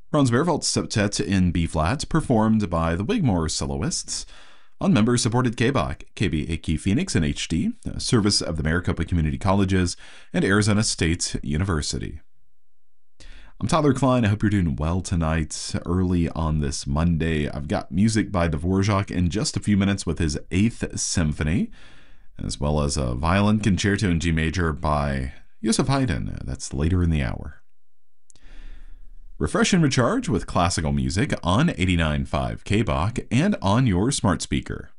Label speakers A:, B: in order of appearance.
A: Franz Werfeld's Septet in B-flat, performed by the Wigmore Soloists, on member-supported KBOC, KBAQ Phoenix in HD, a service of the Maricopa Community Colleges and Arizona State University. I'm Tyler Klein. I hope you're doing well tonight, early on this Monday. I've got music by Dvorak in just a few minutes with his 8th Symphony, as well as a violin concerto in G major by Joseph Haydn. That's later in the hour. Refresh and recharge with classical music on 89.5 KBOC and on your smart speaker.